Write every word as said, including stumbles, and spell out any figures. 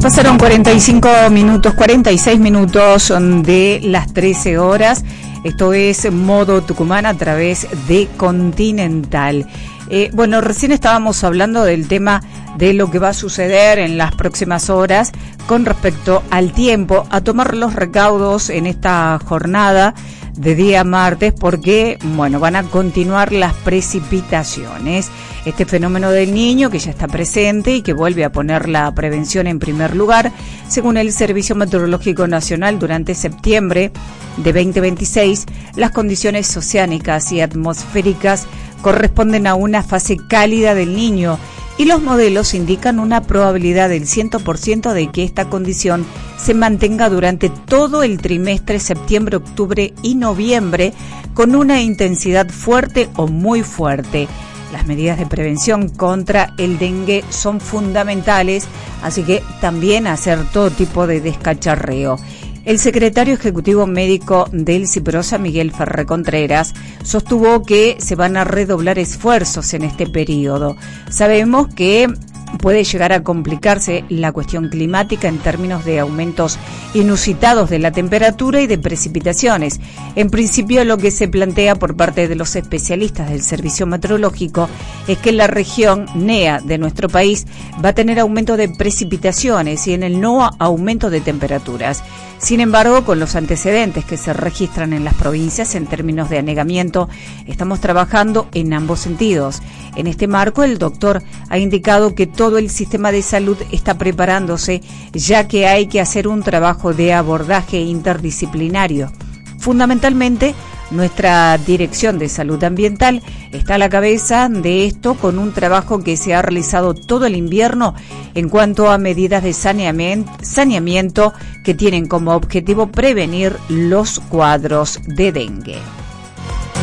pasaron cuarenta y cinco minutos, cuarenta y seis minutos de las trece horas. Esto es Modo Tucumán a través de Continental. Eh, bueno, recién estábamos hablando del tema de lo que va a suceder en las próximas horas con respecto al tiempo, a tomar los recaudos en esta jornada de día martes, porque, bueno, van a continuar las precipitaciones. Este fenómeno del Niño que ya está presente y que vuelve a poner la prevención en primer lugar, según el Servicio Meteorológico Nacional, durante septiembre de veinte veintiséis, las condiciones oceánicas y atmosféricas corresponden a una fase cálida del Niño y los modelos indican una probabilidad del cien por ciento de que esta condición se mantenga durante todo el trimestre septiembre, octubre y noviembre con una intensidad fuerte o muy fuerte. Las medidas de prevención contra el dengue son fundamentales, así que también hacer todo tipo de descacharreo. El secretario ejecutivo médico del CIPROSA, Miguel Ferrer Contreras, sostuvo que se van a redoblar esfuerzos en este periodo. Sabemos que puede llegar a complicarse la cuestión climática en términos de aumentos inusitados de la temperatura y de precipitaciones. En principio, lo que se plantea por parte de los especialistas del Servicio Meteorológico es que la región NEA de nuestro país va a tener aumento de precipitaciones y en el NOA aumento de temperaturas. Sin embargo, con los antecedentes que se registran en las provincias en términos de anegamiento, estamos trabajando en ambos sentidos. En este marco, el doctor ha indicado que todo el sistema de salud está preparándose, ya que hay que hacer un trabajo de abordaje interdisciplinario. Fundamentalmente, nuestra Dirección de Salud Ambiental está a la cabeza de esto con un trabajo que se ha realizado todo el invierno en cuanto a medidas de saneamiento, saneamiento que tienen como objetivo prevenir los cuadros de dengue.